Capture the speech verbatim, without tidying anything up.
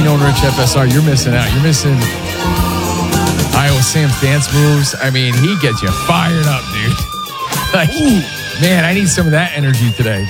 seen Owen Rich F S R, you're missing out. You're missing Iowa Sam's dance moves. I mean, he gets you fired up, dude. Like, man, I need some of that energy today.